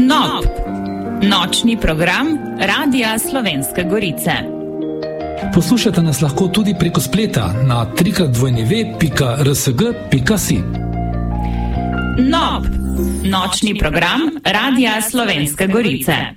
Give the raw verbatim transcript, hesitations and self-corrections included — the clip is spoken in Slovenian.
Nob, nočni program Radia Slovenske Gorice. Poslušate nas lahko tudi preko spleta na w w w pika r s g pika si. Nob, nočni program Radia Slovenske Gorice.